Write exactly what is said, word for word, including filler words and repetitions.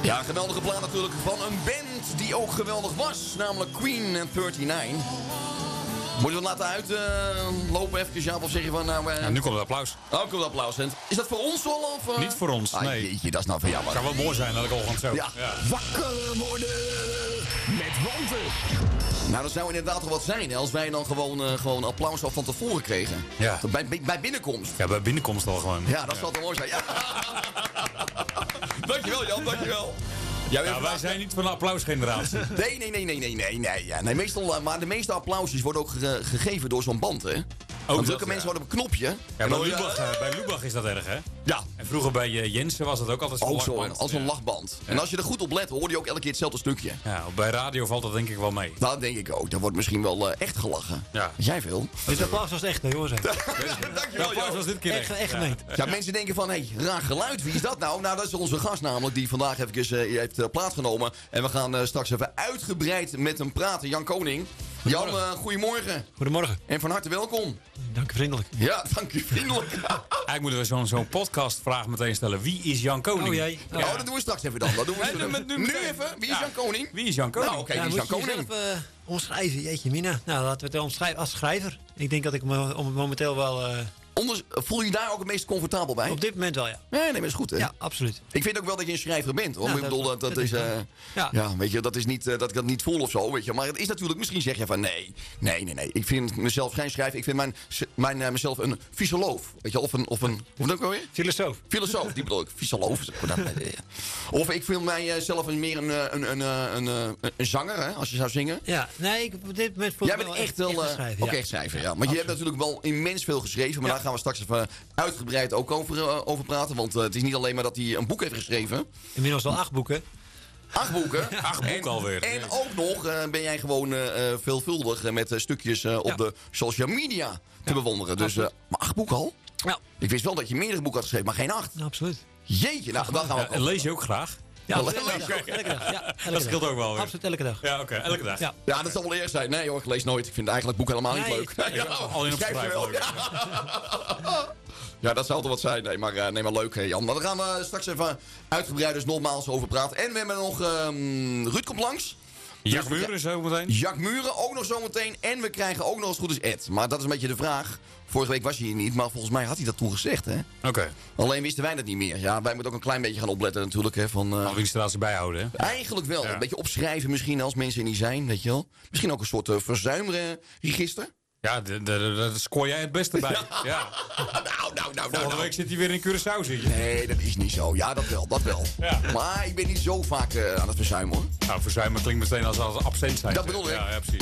Ja, een geweldige plaat natuurlijk van een band die ook geweldig was. Namelijk Queen en negenendertig. Moeten we het laten uitlopen uh, even, Jaap? Of zeg je van nou... Uh... Ja, nu komt het applaus. Oh, komt het applaus. Is dat voor ons al? Of, uh... Niet voor ons, ah, nee. Jeetje, dat is nou van jou. Het kan wel mooi zijn dat ik al gewoon zo... Ja. ja. Wakker worden met wanten. Nou, dat zou inderdaad toch wat zijn, hè? Als wij dan gewoon, uh, gewoon applaus al van tevoren kregen. Ja. Bij, bij, bij binnenkomst. Ja, bij binnenkomst al gewoon. Ja, dat ja. zal toch mooi zijn. Ja. Dankjewel, Jan, dankjewel. Ja, ja, wij zijn niet van de applausgeneratie. Nee, nee, nee, nee, nee, nee, nee. Ja, nee meestal, maar de meeste applausjes worden ook ge gegeven door zo'n band, hè? Ook Want dat, zulke mensen ja. worden op een knopje. Ja, bij, Lubach, uh, bij Lubach is dat erg, hè? Ja. En vroeger bij uh, Jensen was dat ook altijd zo'n ook lachband. Zo, als een ja. lachband. Ja. En als je er goed op let, hoor je ook elke keer hetzelfde stukje. Ja, bij radio valt dat denk ik wel mee. Dat denk ik ook. Daar wordt misschien wel uh, echt gelachen. Ja. Jij veel? Dit applaus was echt, hè, jongens. Dankjewel, applaus was dit keer echt. Echt gemeend. Ja. ja, mensen denken van, hé, hey, raar geluid. Wie is dat nou? Nou, dat is onze gast namelijk, die vandaag even uh, heeft uh, plaatsgenomen. En we gaan uh, straks even uitgebreid met hem praten. Jan Koning. Jan, uh, goedemorgen. Goedemorgen. En van harte welkom. Dank u vriendelijk. Ja, dank u vriendelijk. Eigenlijk moeten we zo'n zo'n podcastvraag meteen stellen. Wie is Jan Koning? Oh jee. Oh, ja. Dat doen we straks even dan. Dat doen we nee, nu, nu, nu even. Wie is ja. Jan Koning? Wie is Jan Koning? Nou, oké, okay, ja, wie is Jan Koning? Zelf, uh, omschrijven, jeetje mina. Nou, laten we het omschrijven als schrijver. Ik denk dat ik me momenteel wel... Uh, Onder, voel je daar ook het meest comfortabel bij? Op dit moment wel, ja. Nee, nee, maar dat is goed, hè? Ja, absoluut. Ik vind ook wel dat je een schrijver bent, hoor. Ja, ik bedoel, dat, dat, dat is... Uh, ja. ja, weet je, dat is niet uh, dat ik dat niet voel of zo, weet je. Maar het is natuurlijk, misschien zeg je van, nee, nee, nee, nee. Ik vind mezelf geen schrijver. Ik vind mijn, mijn, uh, mezelf een fysioloof. Weet je, of een, of een, hoe dat ook alweer? Filosoof. Filosoof, die bedoel ik. Fysioloof. Of ik vind mijzelf een, meer een, een, een, een, een, een zanger, hè, als je zou zingen. Ja, nee, ik op dit moment voel Jij bent echt wel... Uh, Oké, ja. echt schrijver, ja. Maar je hebt natuurlijk wel immens veel geschreven. Maar ja. daar gaan we straks even uitgebreid ook over, uh, over praten. Want uh, het is niet alleen maar dat hij een boek heeft geschreven. Inmiddels al acht boeken. Acht boeken. Ja, acht boeken alweer. En ook nog uh, ben jij gewoon uh, veelvuldig uh, met uh, stukjes uh, op ja. de social media te ja. bewonderen. Dus, uh, maar acht boeken al? Ja. Ik wist wel dat je meerdere boeken had geschreven, maar geen acht. Ja, absoluut. Jeetje, nou, dan gaan we ja, En lees je ook graag? Ja, elke dag. Elke dag. Ja, elke dat scheelt ook wel weer. Absoluut, elke dag. Ja, oké, okay, elke dag. Ja. ja, dat zal wel eerst zijn. Nee hoor, ik lees nooit. Ik vind eigenlijk boeken helemaal niet nee, leuk. Nee, ja, alleen op schrijven leuk. Ja. Ja, dat zou toch wat zijn. Nee, maar, uh, nee, maar leuk, hè, Jan. Maar daar gaan we straks even uitgebreid dus nogmaals over praten. En we hebben nog um, Ruud komt langs. Jack Muren zo meteen. Jack Muren ook nog zo meteen. En we krijgen ook nog als het goed is Ed. Maar dat is een beetje de vraag. Vorige week was hij hier niet, maar volgens mij had hij dat toen gezegd, hè? Oké. Okay. Alleen wisten wij dat niet meer. Ja, wij moeten ook een klein beetje gaan opletten natuurlijk, hè? Van, uh... administratie bijhouden, hè? Eigenlijk wel. Ja. Een beetje opschrijven misschien als mensen er niet zijn, weet je wel. Misschien ook een soort uh, verzuimregister. Ja, daar scoor jij het beste bij. Ja. Ja. nou, nou, nou, nou. Volgende nou. week zit hij weer in Curaçao, zie je. Nee, dat is niet zo. Ja, dat wel, dat wel. Ja. Maar ik ben niet zo vaak uh, aan het verzuimen, hoor. Nou, verzuimen klinkt meteen als, als absent zijn. Dat bedoel ik. Ja, ja, precies.